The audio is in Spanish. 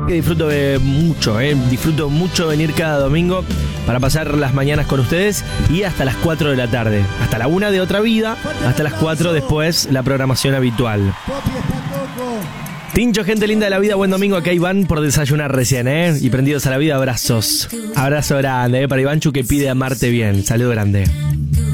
Que disfruto mucho venir cada domingo para pasar las mañanas con ustedes y hasta las 4 de la tarde. Hasta la 1 de Otra Vida, hasta las 4 después la programación habitual. Tincho, gente linda de la vida, buen domingo. Acá Iván por desayunar recién, y prendidos a la vida, abrazos. Abrazo grande, para Ivanchu que pide amarte bien. Saludo grande.